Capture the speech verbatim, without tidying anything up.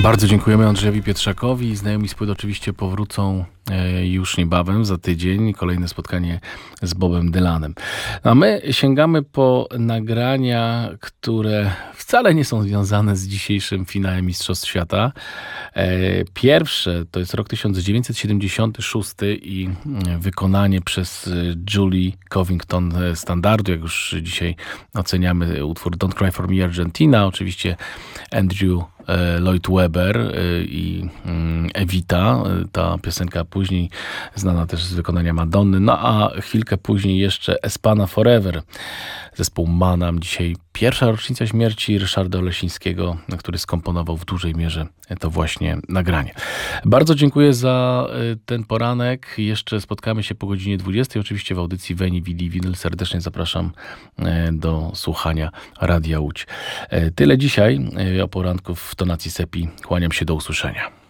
Bardzo dziękujemy Andrzejowi Pietrzakowi. Znajomi z płyt oczywiście powrócą już niebawem, za tydzień. Kolejne spotkanie z Bobem Dylanem. A my sięgamy po nagrania, które wcale nie są związane z dzisiejszym finałem Mistrzostw Świata. Pierwsze to jest rok tysiąc dziewięćset siedemdziesiąty szósty i wykonanie przez Julie Covington standardu, jak już dzisiaj oceniamy utwór Don't Cry For Me Argentina, oczywiście Andrew Lloyd Webber i Evita, ta piosenka później znana też z wykonania Madonny, no a chwilkę później jeszcze Espana Forever, zespół Manam. Dzisiaj pierwsza rocznica śmierci Ryszarda Olesińskiego, który skomponował w dużej mierze to właśnie nagranie. Bardzo dziękuję za ten poranek. Jeszcze spotkamy się po godzinie dwudziestej, oczywiście w audycji Veni Vidi Vinyl. Serdecznie zapraszam do słuchania Radia Łódź. Tyle dzisiaj o poranku w tonacji Sepi. Kłaniam się, do usłyszenia.